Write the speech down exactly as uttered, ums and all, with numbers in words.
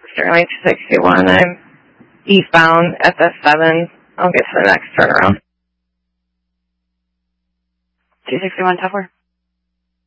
Sterling two sixty-one. I'm eastbound at the seven. I'll get to the next turnaround. two sixty-one, tough work.